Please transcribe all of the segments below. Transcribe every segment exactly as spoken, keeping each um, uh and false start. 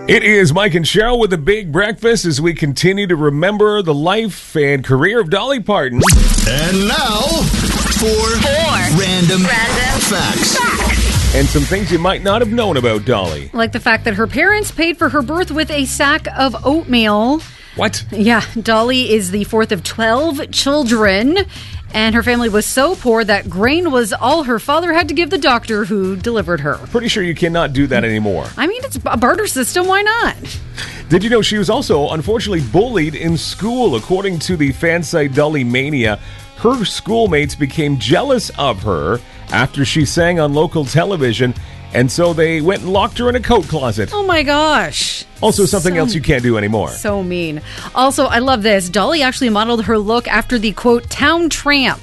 It is Mike and Cheryl with the Big Breakfast as we continue to remember the life and career of Dolly Parton. And now, four, four. Random, random facts. facts. And some things you might not have known about Dolly. Like the fact that her parents paid for her birth with a sack of oatmeal. What? Yeah, Dolly is the fourth of twelve children, and her family was so poor that grain was all her father had to give the doctor who delivered her. Pretty sure you cannot do that anymore. I mean, it's a barter system. Why not? Did you know she was also unfortunately bullied in school? According to the fan site Dolly Mania, her schoolmates became jealous of her after she sang on local television, and so they went and locked her in a coat closet. Oh my gosh. Also something so, else you can't do anymore. So mean. Also, I love this. Dolly actually modeled her look after the, quote, town tramp.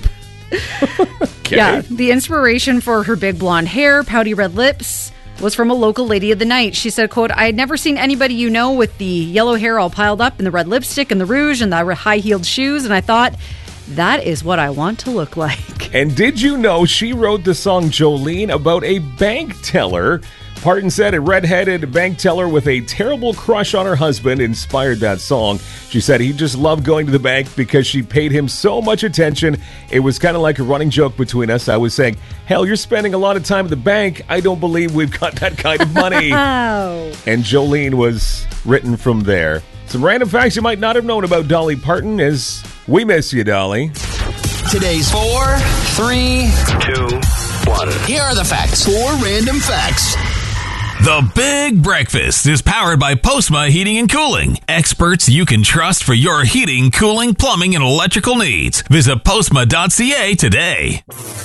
Okay. Yeah, the inspiration for her big blonde hair, pouty red lips was from a local lady of the night. She said, quote, I had never seen anybody you know with the yellow hair all piled up and the red lipstick and the rouge and the high-heeled shoes, and I thought, that is what I want to look like. And did you know she wrote the song Jolene about a bank teller? Parton said a red-headed bank teller with a terrible crush on her husband inspired that song. She said he just loved going to the bank because she paid him so much attention. It was kind of like a running joke between us. I was saying, hell, you're spending a lot of time at the bank. I don't believe we've got that kind of money. Wow. And Jolene was written from there. Some random facts you might not have known about Dolly Parton is we miss you, Dolly. Today's four, three, two, one. Here are the facts. Four random facts. The Big Breakfast is powered by Postma Heating and Cooling. Experts you can trust for your heating, cooling, plumbing, and electrical needs. Visit postma dot c a today.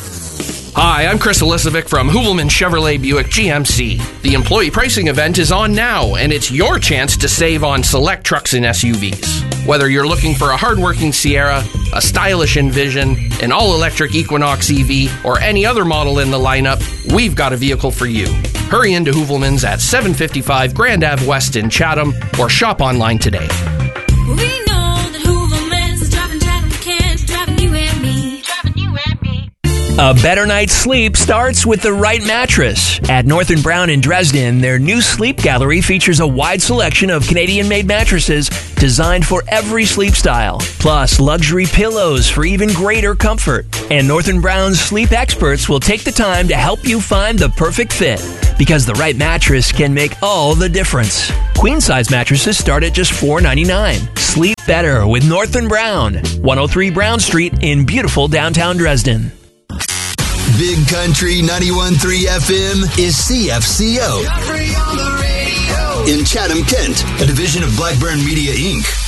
Hi, I'm Chris Elisovic from Hoovelman Chevrolet Buick G M C. The employee pricing event is on now, and it's your chance to save on select trucks and S U Vs. Whether you're looking for a hardworking Sierra, a stylish Envision, an all-electric Equinox E V, or any other model in the lineup, we've got a vehicle for you. Hurry into Hoovelman's at seven fifty-five Grand Ave West in Chatham, or shop online today. We know that Hoovelman's is driving Chatham Kent, driving you and me, driving you and me. A better night's sleep starts with the right mattress. At North and Brown in Dresden, their new sleep gallery features a wide selection of Canadian-made mattresses designed for every sleep style, plus luxury pillows for even greater comfort. And North and Brown's sleep experts will take the time to help you find the perfect fit, because the right mattress can make all the difference. Queen-size mattresses start at just four ninety-nine. Sleep better with North and Brown, one oh three Brown Street in beautiful downtown Dresden. Big Country ninety-one point three F M is C F C O. In Chatham, Kent, a division of Blackburn Media, Incorporated